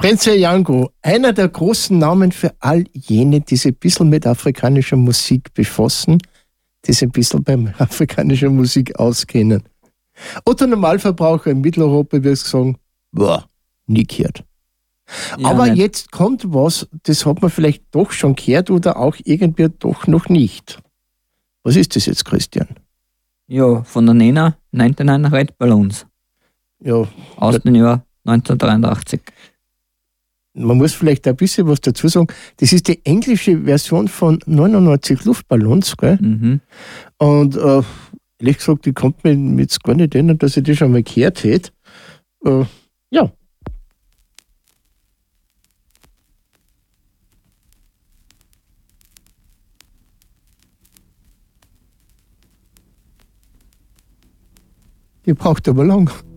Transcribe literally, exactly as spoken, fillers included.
Prince Yango, einer der großen Namen für all jene, die sich ein bisschen mit afrikanischer Musik befassen, die sich ein bisschen beim afrikanischer Musik auskennen. Otto Normalverbraucher in Mitteleuropa wird sagen, boah, nie gehört. Ja, Aber nicht. jetzt kommt was, das hat man vielleicht doch schon gehört oder auch irgendwie doch noch nicht. Was ist das jetzt, Christian? Ja, von der Nena, neunundneunzig Red Balloons. Ja, Aus dem Jahr neunzehnhundertdreiundachtzig. man muss vielleicht ein bisschen was dazu sagen. Das ist die englische Version von neunundneunzig Luftballons, gell? Mhm. Und äh, ehrlich gesagt, ich konnte mir jetzt gar nicht erinnern, dass ich das schon mal gehört hätte. Äh, ja. Die braucht aber lang.